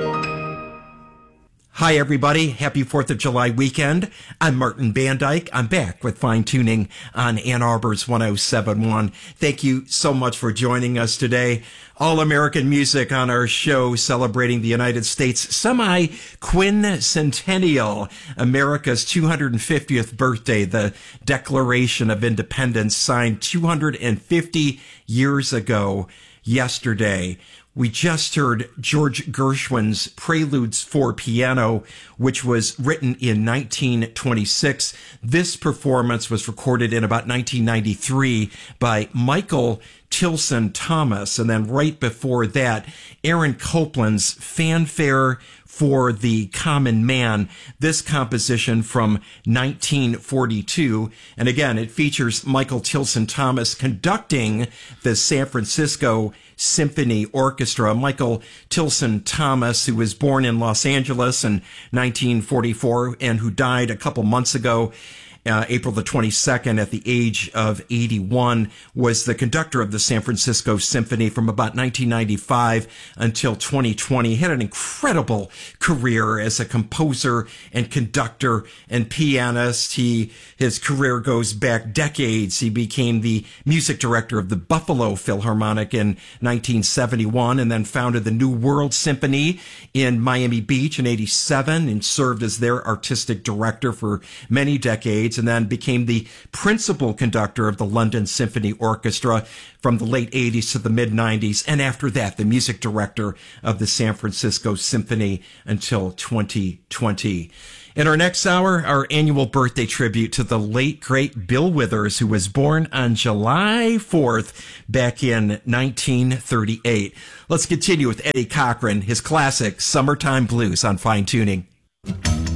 Hi, everybody. Happy 4th of July weekend. I'm Martin Bandyke. I'm back with Fine Tuning on Ann Arbor's 1071. Thank you so much for joining us today. All-American music on our show celebrating the United States semi-quincentennial, America's 250th birthday, the Declaration of Independence signed 250 years ago yesterday. We just heard George Gershwin's Preludes for Piano, which was written in 1926. This performance was recorded in about 1993 by Michael Tilson Thomas. And then right before that, Aaron Copland's Fanfare for the Common Man, this composition from 1942. And again, it features Michael Tilson Thomas conducting the San Francisco Symphony Orchestra. Michael Tilson Thomas, who was born in Los Angeles in 1944 and who died a couple months ago, April the 22nd, at the age of 81, was the conductor of the San Francisco Symphony from about 1995 until 2020. He had an incredible career as a composer and conductor and pianist. His career goes back decades. He became the music director of the Buffalo Philharmonic in 1971 and then founded the New World Symphony in Miami Beach in 87 and served as their artistic director for many decades, and then became the principal conductor of the London Symphony Orchestra from the late 80s to the mid-90s, and after that, the music director of the San Francisco Symphony until 2020. In our next hour, our annual birthday tribute to the late, great Bill Withers, who was born on July 4th back in 1938. Let's continue with Eddie Cochran, his classic Summertime Blues on Fine Tuning.